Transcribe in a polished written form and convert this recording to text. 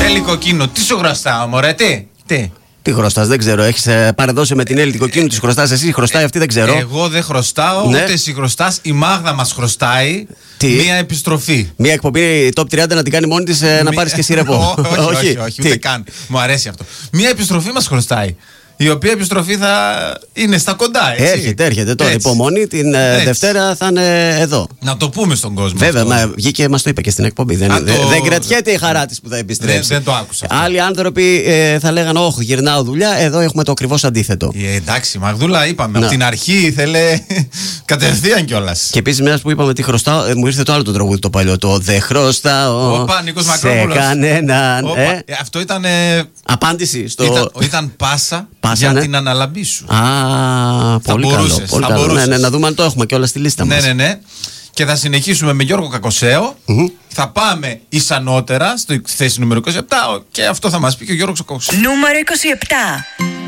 Νέλη Κοκκίνου, τι σου χρωστάω, μωρέ, τι. Τι χρωστάς, δεν ξέρω. Έχεις παρεδώσει με την Έλλη Κοκκίνου, της χρωστάς εσύ, χρωστάει αυτή, δεν ξέρω. Εγώ δεν χρωστάω, Ναι. ούτε εσύ χρωστάς. Η Μάγδα μας χρωστάει μία επιστροφή. Μία εκπομπή top 30 να την κάνει μόνη της, να πάρεις και εσύ ρεπό. Όχι, ούτε καν. Μου αρέσει αυτό. Μία επιστροφή μας χρωστάει. Η οποία επιστροφή θα είναι στα κοντά, έτσι. Έρχεται τώρα. Υπομονή, την Δευτέρα θα είναι εδώ. Να το πούμε στον κόσμο. Βέβαια, βγήκε και μας το είπε και στην εκπομπή. Δεν κρατιέται η χαρά της που θα επιστρέψει. Δεν το άκουσα. Άλλοι άνθρωποι θα λέγανε, όχι, γυρνάω δουλειά. Εδώ έχουμε το ακριβώς αντίθετο. Εντάξει, Μαγδούλα, είπαμε. Από την αρχή ήθελε κατευθείαν κιόλας. Και επίσης, μια που είπαμε τι χρωστάω, μου ήρθε το άλλο το τραγούδι το παλιό. Το δεν χρωστάω. Όπα, Νίκος Μακρόπουλος. Σε κανέναν. Αυτό ήταν. Απάντηση Ήταν πάσα. Για την αναλαμπή σου. Πολύ καλό. Ναι, να δούμε αν το έχουμε και όλα στη λίστα μας. Ναι. Και θα συνεχίσουμε με Γιώργο Κακοσέο. Θα πάμε εις ανώτερα στη θέση νούμερο 27 και αυτό θα μας πει και ο Γιώργος Κακοσέο. Νούμερο 27.